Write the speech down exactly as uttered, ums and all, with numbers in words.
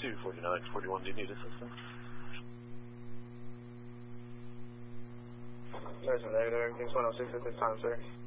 two forty-nine forty-one, do you need assistance? There's a negative, everything's one oh six at this time, sir.